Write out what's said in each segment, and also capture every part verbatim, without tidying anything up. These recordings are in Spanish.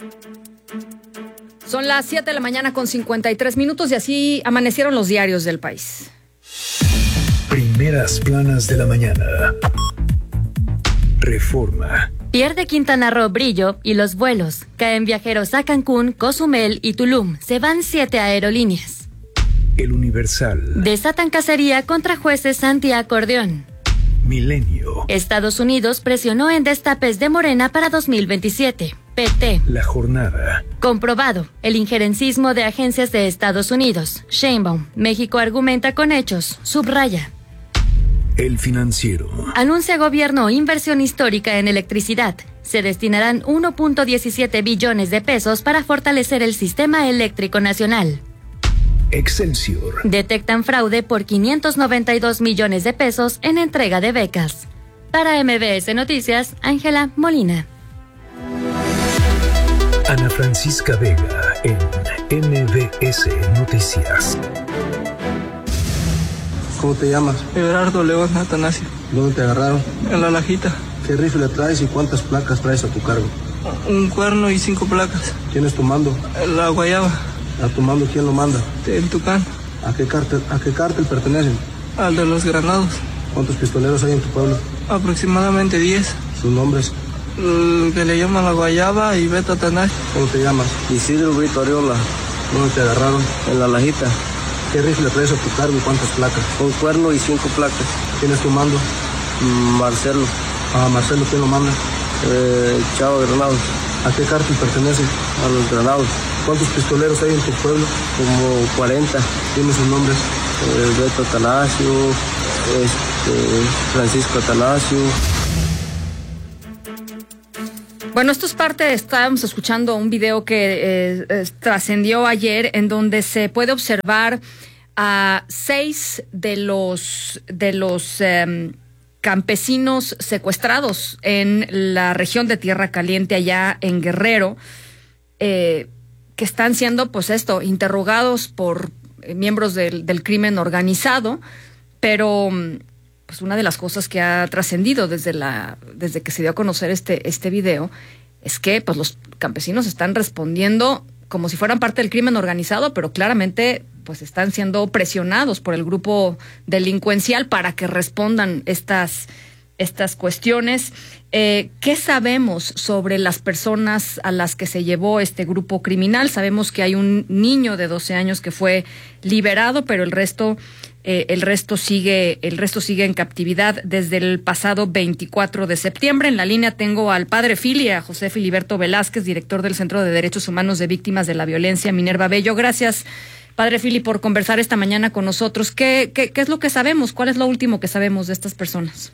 Son las siete de la mañana con cincuenta y tres minutos y así amanecieron los diarios del país. Primeras planas de la mañana. Reforma. Pierde Quintana Roo brillo y los vuelos. Caen viajeros a Cancún, Cozumel y Tulum. Se van siete aerolíneas. El Universal. Desatan cacería contra jueces antiacordeón. Milenio. Estados Unidos presionó en destapes de Morena para dos mil veintisiete. P T. La Jornada. Comprobado el injerencismo de agencias de Estados Unidos. Sheinbaum. México argumenta con hechos. Subraya. El Financiero. Anuncia gobierno inversión histórica en electricidad. Se destinarán uno punto diecisiete billones de pesos para fortalecer el sistema eléctrico nacional. Excelsior. Detectan fraude por quinientos noventa y dos millones de pesos en entrega de becas. Para M B S Noticias, Ángela Molina. Ana Francisca Vega en M B S Noticias. ¿Cómo te llamas? Everardo León Atanasio. ¿Dónde te agarraron? En La Lajita. ¿Qué rifle traes y cuántas placas traes a tu cargo? Un cuerno y cinco placas. ¿Quién es tu mando? La Guayaba. ¿A tu mando quién lo manda? El Tucán. ¿A qué cártel, a qué cártel pertenecen? Al de los Granados. ¿Cuántos pistoleros hay en tu pueblo? Aproximadamente diez. ¿Sus nombres? El que le llaman La Guayaba y Beto Atanasio. ¿Cómo te llamas? Isidro Brito Ariola. ¿Dónde te agarraron? En La Lajita. ¿Qué rifle traes a tu cargo y cuántas placas? Un cuerno y cinco placas. ¿Quién es tu mando? Marcelo. ¿A Marcelo quién lo manda? Eh, Chavo Granados. ¿A qué cártel pertenece? A los Granados. ¿Cuántos pistoleros hay en tu pueblo? Como cuarenta. ¿Tienes sus nombres? Eh, Beto Atanasio, este, Francisco Atanasio. Bueno, esto es parte, estábamos escuchando un video que eh, eh, trascendió ayer en donde se puede observar a seis de los de los eh, campesinos secuestrados en la región de Tierra Caliente allá en Guerrero, eh, que están siendo, pues esto, interrogados por eh, miembros del, del crimen organizado, pero pues una de las cosas que ha trascendido desde la desde que se dio a conocer este este video es que pues los campesinos están respondiendo como si fueran parte del crimen organizado, pero claramente pues están siendo presionados por el grupo delincuencial para que respondan estas estas cuestiones. Eh, ¿Qué sabemos sobre las personas a las que se llevó este grupo criminal? Sabemos que hay un niño de doce años que fue liberado, pero el resto Eh, el resto sigue, el resto sigue en captividad desde el pasado veinticuatro de septiembre. En la línea tengo al padre Fili, a José Filiberto Velázquez, director del Centro de Derechos Humanos de Víctimas de la Violencia, Minerva Bello. Gracias, padre Fili, por conversar esta mañana con nosotros. ¿Qué, qué, qué es lo que sabemos? ¿Cuál es lo último que sabemos de estas personas?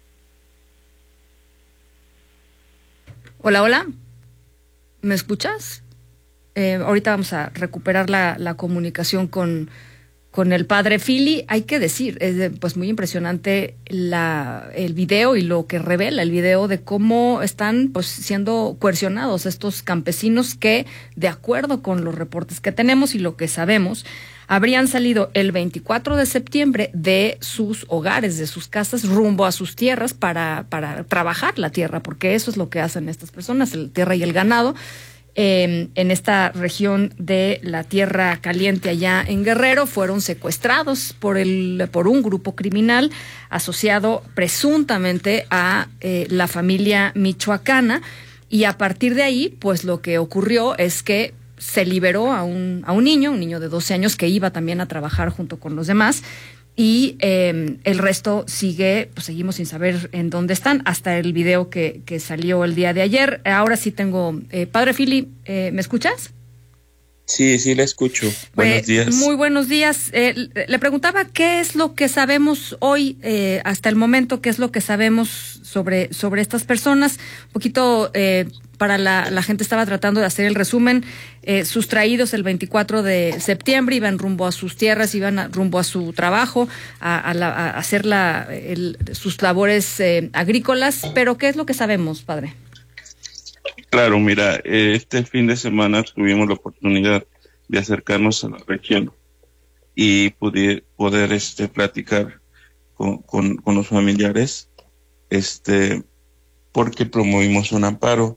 Hola, hola. ¿Me escuchas? Eh, ahorita vamos a recuperar la, la comunicación con Con el padre Fili. Hay que decir, es pues muy impresionante la, el video y lo que revela el video de cómo están pues siendo coercionados estos campesinos que, de acuerdo con los reportes que tenemos y lo que sabemos, habrían salido el veinticuatro de septiembre de sus hogares, de sus casas, rumbo a sus tierras para, para trabajar la tierra, porque eso es lo que hacen estas personas, la tierra y el ganado. Eh, en esta región de la Tierra Caliente allá en Guerrero, fueron secuestrados por el por un grupo criminal asociado presuntamente a eh, la familia michoacana, y a partir de ahí pues lo que ocurrió es que se liberó a un a un niño, un niño de doce años que iba también a trabajar junto con los demás, y eh, el resto sigue, pues seguimos sin saber en dónde están, hasta el video que, que salió el día de ayer. Ahora sí tengo, eh, padre Fili, eh, ¿me escuchas? Sí, sí, le escucho. Buenos eh, días. Muy buenos días. Eh, le preguntaba qué es lo que sabemos hoy, eh, hasta el momento, qué es lo que sabemos sobre, sobre estas personas. Un poquito, eh, para la, la gente estaba tratando de hacer el resumen, eh, sustraídos el veinticuatro de septiembre, iban rumbo a sus tierras, iban a, rumbo a su trabajo, a, a, la, a hacer la, el, sus labores eh, agrícolas, pero ¿qué es lo que sabemos, padre? Claro, mira, este fin de semana tuvimos la oportunidad de acercarnos a la región y poder, poder este, platicar con, con, con los familiares, este, porque promovimos un amparo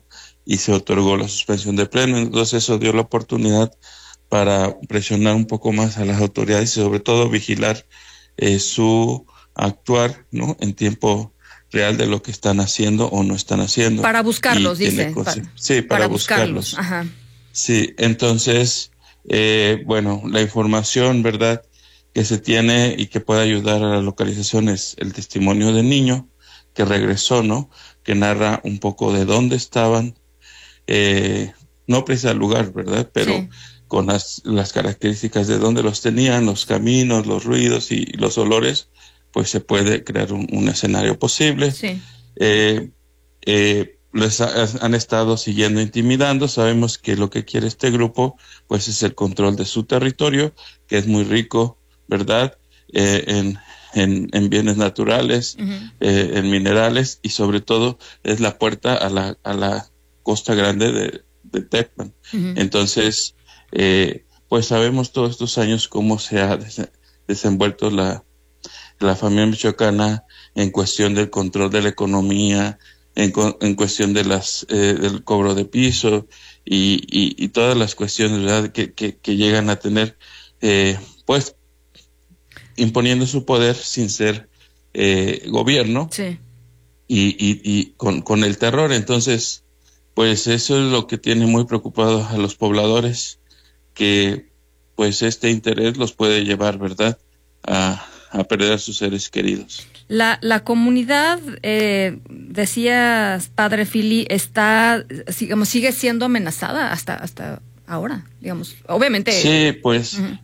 y se otorgó la suspensión de pleno. Entonces eso dio la oportunidad para presionar un poco más a las autoridades y sobre todo vigilar eh, su actuar, ¿no?, en tiempo real de lo que están haciendo o no están haciendo. Para buscarlos, dice. Para, sí, para, para buscarlos. buscarlos. Ajá. Sí, entonces, eh, bueno, la información, ¿verdad?, que se tiene y que puede ayudar a la localización es el testimonio del niño que regresó, ¿no?, que narra un poco de dónde estaban, eh, no precisa el lugar, ¿verdad?, pero sí, con las, las características de dónde los tenían, los caminos, los ruidos y los olores, pues se puede crear un, un escenario posible. Sí. Eh, eh, les ha, han estado siguiendo, intimidando. Sabemos que lo que quiere este grupo, pues, es el control de su territorio, que es muy rico, ¿verdad?, eh, en, en, en bienes naturales, uh-huh. eh, en minerales, y sobre todo es la puerta a la, a la costa grande de, de Tecpan. Uh-huh. Entonces, eh, pues sabemos todos estos años cómo se ha des- desenvuelto la, la familia michoacana en cuestión del control de la economía, en, co- en cuestión de las eh, del cobro de piso y, y, y todas las cuestiones, ¿verdad?, que, que, que llegan a tener, eh, pues, imponiendo su poder sin ser eh, gobierno. Sí. y, y, y con, con el terror. Entonces, pues eso es lo que tiene muy preocupados a los pobladores, que pues este interés los puede llevar, ¿verdad?, a, a perder a sus seres queridos. La, la comunidad, eh, decías, padre Fili, está, digamos, sigue siendo amenazada hasta, hasta ahora, digamos, obviamente. Sí, pues, uh-huh.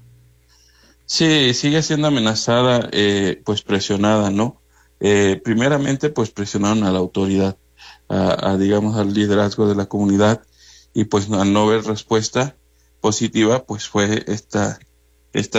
sí, sigue siendo amenazada, eh, pues presionada, ¿no? Eh, primeramente, pues presionaron a la autoridad, a, a, digamos, al liderazgo de la comunidad, y pues al no ver respuesta positiva, pues fue esta, esta